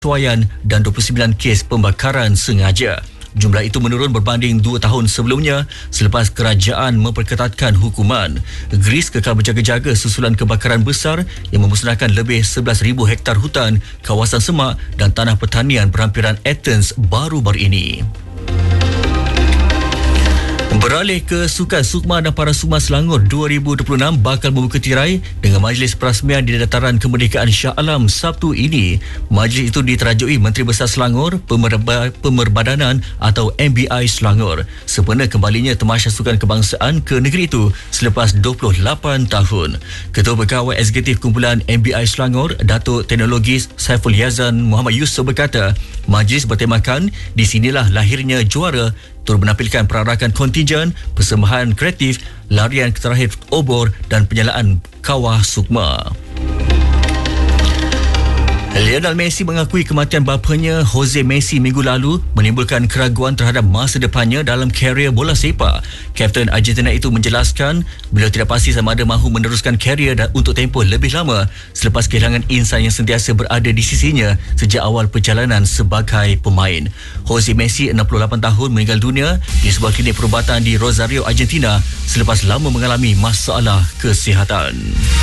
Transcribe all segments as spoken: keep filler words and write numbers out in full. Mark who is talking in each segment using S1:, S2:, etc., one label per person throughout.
S1: pengecuaian dan dua puluh sembilan kes pembakaran sengaja. Jumlah itu menurun berbanding dua tahun sebelumnya selepas kerajaan memperketatkan hukuman. Greece kekal berjaga-jaga susulan kebakaran besar yang memusnahkan lebih sebelas ribu hektar hutan, kawasan semak dan tanah pertanian berhampiran Athens baru-baru ini. Beralih ke Sukan, Sukma dan Parasukma Selangor dua ribu dua puluh enam bakal membuka tirai dengan majlis perasmian di Dataran Kemerdekaan Shah Alam Sabtu ini. Majlis itu diterajui Menteri Besar Selangor, Pemerba, Pemerbadanan atau M B I Selangor, sempena kembalinya Tamasya Sukan Kebangsaan ke negeri itu selepas dua puluh lapan tahun. Ketua Pegawai Eksekutif Kumpulan M B I Selangor, Datuk Teknologis Saiful Yazan Muhammad Yusof berkata, majlis bertemakan "Di sinilah lahirnya juara", turut menampilkan perarakan kontingen, persembahan kreatif, larian terakhir obor dan penyalaan kawah sukma. Lionel Messi mengakui kematian bapanya Jose Messi minggu lalu menimbulkan keraguan terhadap masa depannya dalam karier bola sepak. Kapten Argentina itu menjelaskan beliau tidak pasti sama ada mahu meneruskan karier dan untuk tempoh lebih lama selepas kehilangan insan yang sentiasa berada di sisinya sejak awal perjalanan sebagai pemain. Jose Messi, enam puluh lapan tahun, meninggal dunia di sebuah klinik perubatan di Rosario, Argentina selepas lama mengalami masalah kesihatan.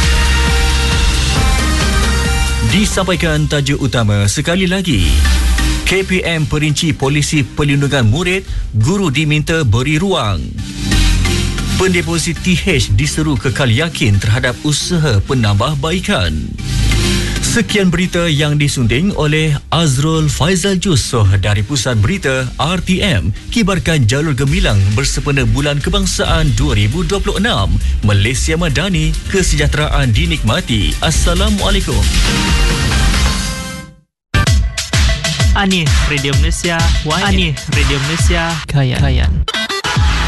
S1: Disampaikan tajuk utama sekali lagi. K P M perinci polisi pelindungan murid, guru diminta beri ruang. Pendeposit T H diseru kekal yakin terhadap usaha penambahbaikan. Sekian berita yang disunting oleh Azrul Faizal Jusoh dari Pusat Berita R T M. Kibarkan jalur gemilang bersempena Bulan Kebangsaan dua ribu dua puluh enam. Malaysia Madani, kesejahteraan dinikmati. Assalamualaikum.
S2: Ani Radio Malaysia, Ani Radio Malaysia, Kayan. Kayan.